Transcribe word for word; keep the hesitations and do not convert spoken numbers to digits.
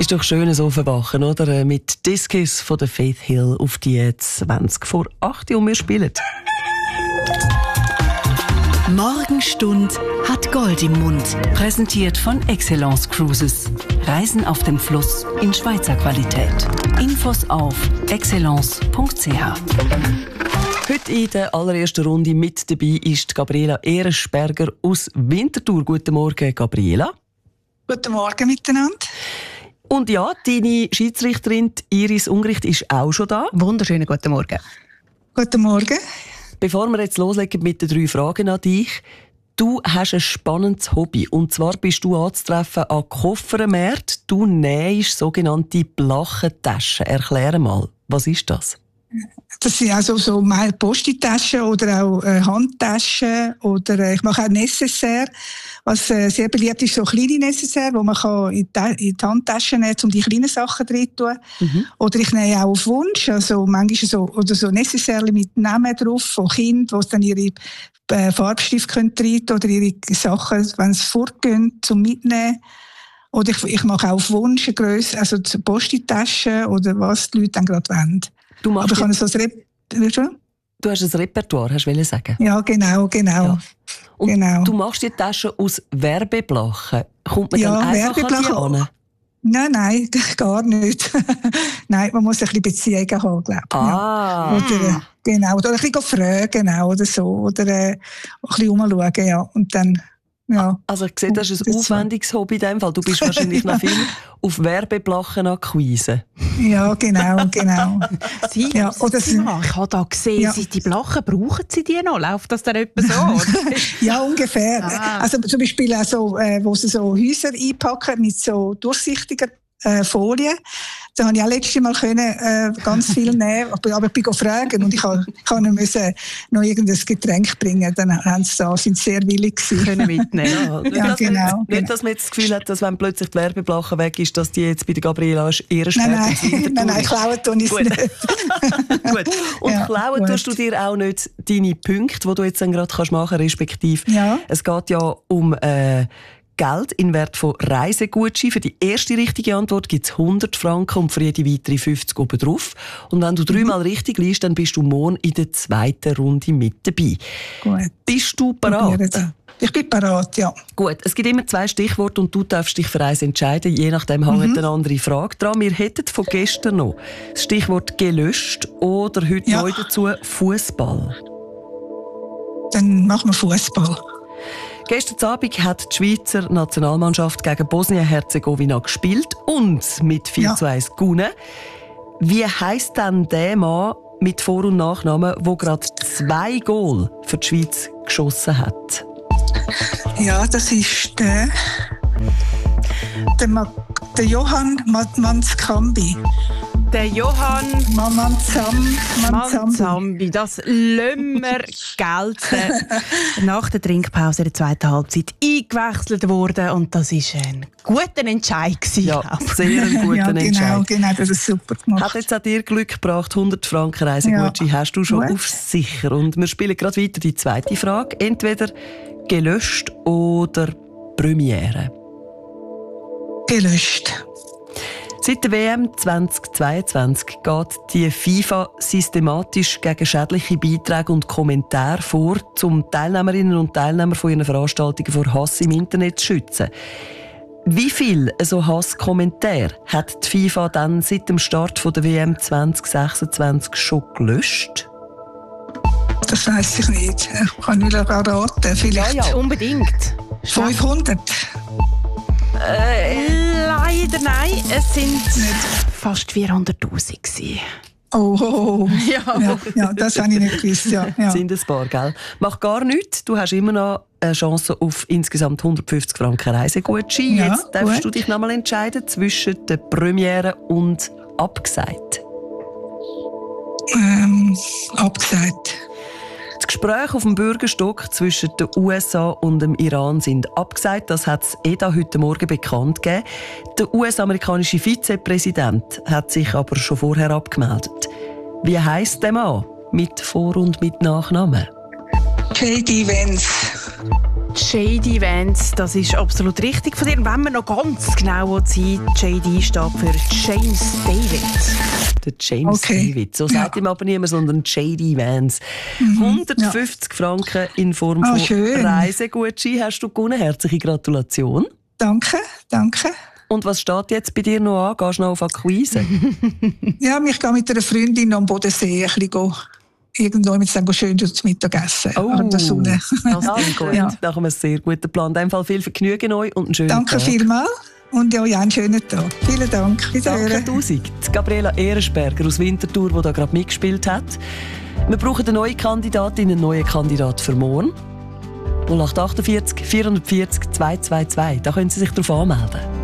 Ist doch schön so verwachen, oder? Mit Discus von der Faith Hill auf die zwanzig vor acht und wir spielen. Morgenstund hat Gold im Mund. Präsentiert von Excellence Cruises. Reisen auf dem Fluss in Schweizer Qualität. Infos auf excellence punkt c h. Heute in der allerersten Runde mit dabei ist Gabriela Ehrenberger aus Winterthur. Guten Morgen, Gabriela. Guten Morgen miteinander. Und ja, deine Schiedsrichterin Iris Ungericht ist auch schon da. Wunderschönen guten Morgen. Guten Morgen. Bevor wir jetzt loslegen mit den drei Fragen an dich. Du hast ein spannendes Hobby. Und zwar bist du anzutreffen an Koffermärkten. Du nähst sogenannte Blachentaschen. Erklär mal, was ist das? Das sind also so Posti-Taschen oder auch äh, Handtaschen oder äh, ich mache auch Necessaire, was äh, sehr beliebt ist, so kleine Necessaire, wo man kann in, die, in die Handtaschen nehmen, um die kleinen Sachen drin zu tun. Mhm. Oder ich nähe auch auf Wunsch, also manchmal so, oder so Necessaire mit Namen drauf von Kindern, die dann ihre äh, Farbstift können rein oder ihre Sachen, wenn sie fortgehen, zum Mitnehmen. Oder ich, ich mache auch auf Wunsch eine Grösse, also Posti-Taschen oder was die Leute dann gerade wollen. Du machst Aber ich so ein Rep- Du hast ein Repertoire, hast du sagen? Ja, genau, genau. Ja. Und genau. Du machst die Taschen aus Werbeblachen. Kommt man ja, dann einfach an die an? Nein, nein, gar nicht. Nein, man muss ein bisschen Beziehungen haben, glaube ich. Ah. Ja. Oder, genau, oder ein bisschen fragen, genau, oder so. Oder äh, ein bisschen umschauen, ja. Und dann, ja. Also ich sehe, das ist ein aufwendiges Hobby in dem Fall. Du bist wahrscheinlich ja. noch viel auf Werbeblachen-Akquise. Ja, genau, genau. Sie, ja, oder Sie mal, ich habe da gesehen, ja. Sie, die Blachen, brauchen Sie die noch? Läuft das dann etwa so? Ja, ungefähr. Ah. Also zum Beispiel auch so, äh, wo sie so Häuser einpacken mit so durchsichtiger äh, Folie. Da habe ich auch letztes Mal können, äh, ganz viel nehmen, aber, aber ich bin fragen und ich habe müssen noch irgendein Getränk bringen. Dann haben sie da, sind sehr willig gewesen. Können mitnehmen. Ja, nicht, ja, dass genau, man, nicht, genau. dass man jetzt das Gefühl hat, dass wenn plötzlich die Werbeblache weg ist, dass die jetzt bei der Gabriela Ehrenberger nein, nein, nein, nein, klauen tue ich es nicht. Gut. Und ja, klauen gut. Tust du dir auch nicht deine Punkte, die du jetzt dann gerade machen kannst, respektive. Ja. Es geht ja um äh, Geld in Wert von Reisegutschein. Für die erste richtige Antwort gibt es hundert Franken und für jede weitere fünfzig oben drauf. Und wenn du dreimal mhm. richtig liest, dann bist du morgen in der zweiten Runde mit dabei. Gut. Bist du bereit? Ich bin bereit, ja. Gut, es gibt immer zwei Stichworte und du darfst dich für eins entscheiden. Je nachdem hängt mhm. eine andere Frage dran. Wir hätten von gestern noch das Stichwort gelöscht oder heute ja. neu dazu Fußball. Dann machen wir Fußball. Gestern Abend hat die Schweizer Nationalmannschaft gegen Bosnien-Herzegowina gespielt und mit vier ja. zu eins gewonnen. Wie heisst denn der Mann mit Vor- und Nachnamen, der gerade zwei Goal für die Schweiz geschossen hat? Ja, das ist der, der, Ma, der Johann Manzkambi. Der Johann Manzam, Manzambi, das lassen wir gelten. Nach der Trinkpause in der zweiten Halbzeit eingewechselt worden und das war ein guter Entscheid. Ja, sehr ein guter ja, genau, Entscheid. Genau, das ist super gemacht. Hat jetzt auch dir Glück gebracht, hundert Franken Reisegutschein ja. hast du schon Gut. auf sicher. Und wir spielen gerade weiter die zweite Frage. Entweder gelöscht oder Premiere? Gelöscht. Seit der W M zweitausendzweiundzwanzig geht die FIFA systematisch gegen schädliche Beiträge und Kommentare vor, um Teilnehmerinnen und Teilnehmer von ihren Veranstaltungen vor Hass im Internet zu schützen. Wie viel so Hasskommentare hat die FIFA dann seit dem Start der W M zweitausendsechsundzwanzig schon gelöscht? Das weiss ich nicht. Ich kann nicht raten. Vielleicht ja, ja, unbedingt. fünfhundert. Äh, leider nein, es sind fast vierhunderttausend. Oh, oh, oh. Ja. Ja, ja, das habe ich nicht gewusst. Ja, ja. Sind ein paar, gell? Mach gar nichts. Du hast immer noch eine Chance auf insgesamt hundertfünfzig Franken Reisegutschein. Ja, Jetzt darfst gut. du dich noch mal entscheiden zwischen der Premiere und abgesagt. Ähm, abgesagt. Die Gespräche auf dem Bürgerstock zwischen den U S A und dem Iran sind abgesagt. Das hat das E D A heute Morgen bekannt gegeben. Der U S-amerikanische Vizepräsident hat sich aber schon vorher abgemeldet. Wie heisst der Mann mit Vor- und mit Nachnamen? J D Vance. J D Vance, das ist absolut richtig von dir. Und wenn man noch ganz genau sein, J D steht für James David. Der James Okay. David. So sagt Ja. ihm aber niemand, sondern J D Vance. hundertfünfzig Franken in Form Ah, von schön. Reisegutschein hast du gewonnen. Herzliche Gratulation. Danke, danke. Und was steht jetzt bei dir noch an? Gehst du noch auf Akquise? Ja, ich gehe mit einer Freundin am Bodensee ein bisschen go, irgendwo mit dann schön zum Mittagessen Oh. an der Sonne. Das Das klingt gut. Ja. nach einem sehr guten Plan. In dem Fall viel Vergnügen euch und einen schönen Danke Tag. vielmals und ja, ja, einen schönen Tag. Vielen Dank. Danke Wiederhören. tausend. Die Gabriela Ehrenberger aus Winterthur, die da gerade mitgespielt hat. Wir brauchen eine neue Kandidatin, einen neuen Kandidat für morgen. null acht acht vier, vier vier null, zwei zwei zwei. Da können Sie sich darauf anmelden.